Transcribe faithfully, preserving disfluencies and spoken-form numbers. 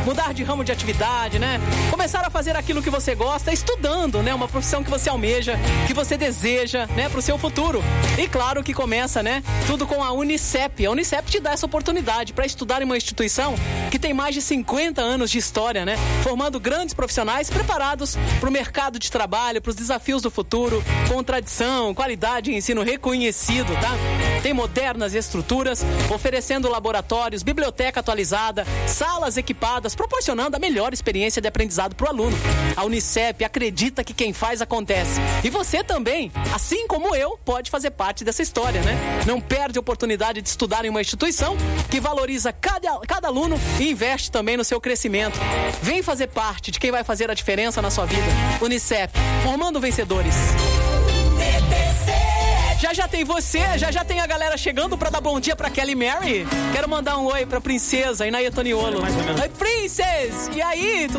mudar de ramo de atividade, né? Começar a fazer aquilo que você gosta, estudando, né? Uma profissão que você almeja, que você deseja, né? Pro seu futuro. E claro que começa, né? Tudo com a Unicep. A Unicep te dá essa oportunidade para estudar em uma instituição que tem mais de cinquenta anos de história, né? Formando grandes profissionais preparados para o mercado de trabalho, para os desafios do futuro, com tradição, qualidade e ensino reconhecido, tá? Tem modernas estruturas, oferecendo laboratórios, biblioteca atualizada, salas equipadas, proporcionando a melhor experiência de aprendizado para o aluno. A Unicep acredita que quem faz acontece. E você também, assim como eu, pode fazer parte dessa história, né? Não perde a oportunidade de estudar em uma instituição que valoriza cada, cada aluno e investe também no seu crescimento. Vem fazer parte de quem vai fazer a diferença na sua vida. Unicep, formando vencedores. Já já tem você, já já tem a galera chegando pra dar bom dia pra Kelly Mary. Quero mandar um oi pra Princesa, Inaia Toniolo. Oi, Princess! E aí, tudo